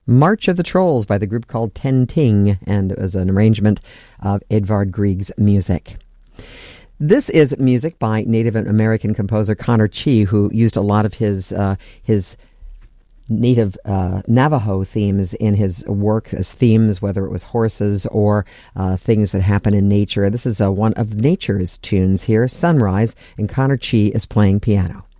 March of the Trolls by the group called Ten Ting, and it was an arrangement of Edvard Grieg's music. This is music by Native American composer Connor Chee, who used a lot of his native Navajo themes in his work as themes, whether it was horses or things that happen in nature. This is one of nature's tunes here, Sunrise, and Connor Chee is playing piano.